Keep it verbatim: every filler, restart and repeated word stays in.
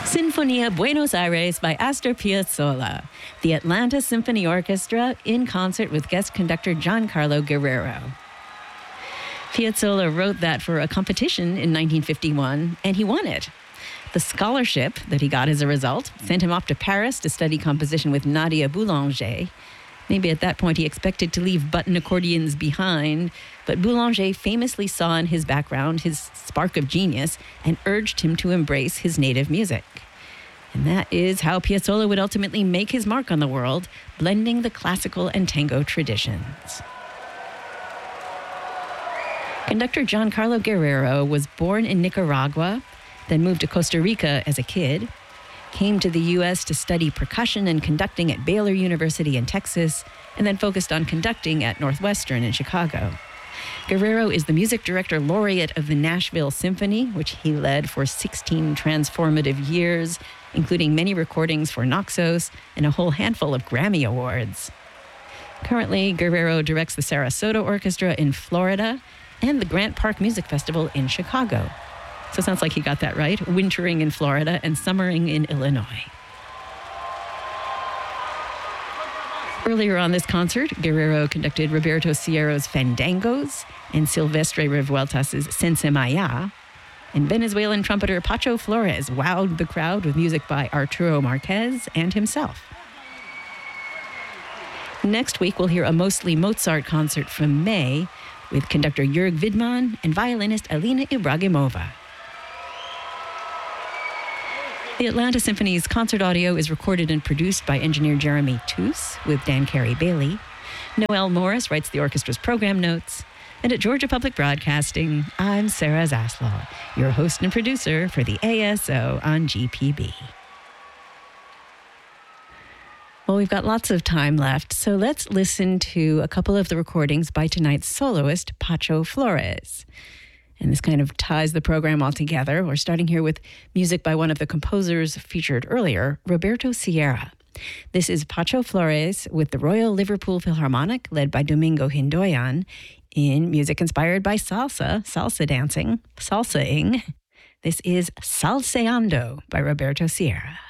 Sinfonia Buenos Aires by Astor Piazzolla, the Atlanta Symphony Orchestra in concert with guest conductor Giancarlo Guerrero. Piazzolla wrote that for a competition in nineteen fifty-one, and he won it. The scholarship that he got as a result sent him off to Paris to study composition with Nadia Boulanger. Maybe at that point he expected to leave button accordions behind, but Boulanger famously saw in his background his spark of genius and urged him to embrace his native music. And that is how Piazzolla would ultimately make his mark on the world, blending the classical and tango traditions. Conductor Giancarlo Guerrero was born in Nicaragua, then moved to Costa Rica as a kid, came to the U S to study percussion and conducting at Baylor University in Texas, and then focused on conducting at Northwestern in Chicago. Guerrero is the music director laureate of the Nashville Symphony, which he led for sixteen transformative years, including many recordings for Naxos and a whole handful of Grammy Awards. Currently, Guerrero directs the Sarasota Orchestra in Florida and the Grant Park Music Festival in Chicago. So it sounds like he got that right, wintering in Florida and summering in Illinois. Earlier on this concert, Guerrero conducted Roberto Sierra's Fandangos and Silvestre Revueltas' Sense Maya, and Venezuelan trumpeter Pacho Flores wowed the crowd with music by Arturo Marquez and himself. Next week, we'll hear a mostly Mozart concert from May with conductor Jörg Widmann and violinist Alina Ibragimova. The Atlanta Symphony's concert audio is recorded and produced by engineer Jeremy Toos with Dan Carey-Bailey. Noel Morris writes the orchestra's program notes. And at Georgia Public Broadcasting, I'm Sarah Zaslaw, your host and producer for the A S O on G P B. Well, we've got lots of time left, so let's listen to a couple of the recordings by tonight's soloist, Pacho Flores. And this kind of ties the program all together. We're starting here with music by one of the composers featured earlier, Roberto Sierra. This is Pacho Flores with the Royal Liverpool Philharmonic, led by Domingo Hindoyan, in music inspired by salsa, salsa dancing, salsa-ing. This is Salseando by Roberto Sierra.